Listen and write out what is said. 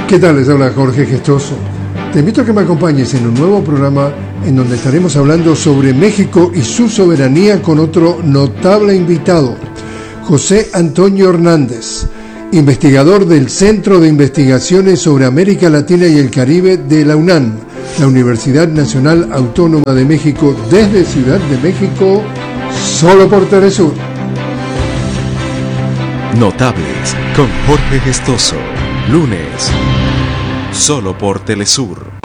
¿Qué tal? Les habla Jorge Gestoso. Te invito a que me acompañes en un nuevo programa en donde estaremos hablando sobre México y su soberanía con otro notable invitado, José Antonio Hernández, investigador del Centro de Investigaciones sobre América Latina y el Caribe de la UNAM, la Universidad Nacional Autónoma de México, desde Ciudad de México, solo por Telesur. Notables con Jorge Gestoso, lunes, solo por Telesur.